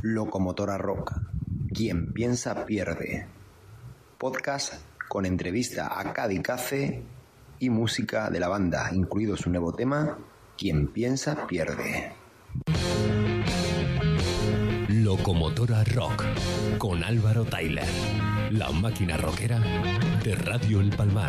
Locomotora Rock. Quien piensa pierde. Podcast con entrevista a Cadi Cace y música de la banda, incluido su nuevo tema, Quien piensa pierde. Locomotora Rock con Álvaro Tyler, la máquina rockera de Radio El Palmar.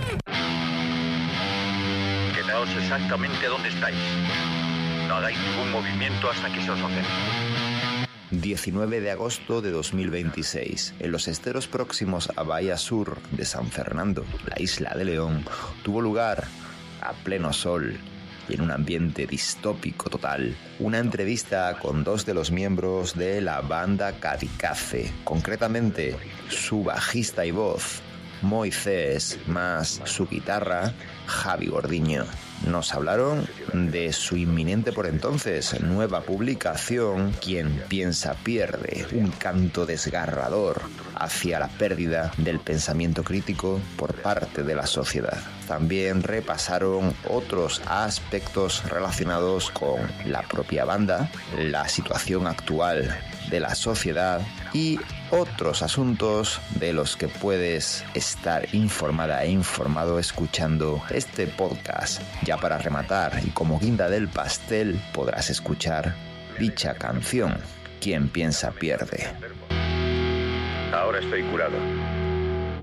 Quedaos exactamente donde estáis. No hagáis ningún movimiento hasta que se os ordene. 19 de agosto de 2026, en los esteros próximos a Bahía Sur de San Fernando, la isla de León, tuvo lugar, a pleno sol y en un ambiente distópico total, una entrevista con dos de los miembros de la banda Cadi Cace, concretamente su bajista y voz, Moisés, más su guitarra, Javi Gordiño. Nos hablaron de su inminente por entonces nueva publicación, Quien piensa pierde, un canto desgarrador hacia la pérdida del pensamiento crítico por parte de la sociedad. También repasaron otros aspectos relacionados con la propia banda, la situación actual de la sociedad y otros asuntos de los que puedes estar informada e informado escuchando este podcast. Ya para rematar y como guinda del pastel podrás escuchar dicha canción, Quien piensa pierde. Ahora estoy curado.